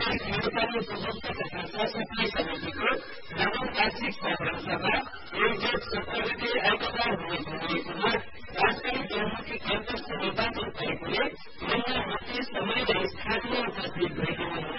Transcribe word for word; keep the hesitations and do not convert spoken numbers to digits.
व्यावसायिक नेपाली उपभोक्ता तथा सरसफाई समितिको नवौं वार्षिक साधारण सभा एक जेठ सत्र गते आइतबार हुने भनिएकोमा राजधानी बहुमुखी क्याम्पसको निर्वाचन भएकोले महिला मुक्ति समय र स्थानीय उपस्थित भएकोमा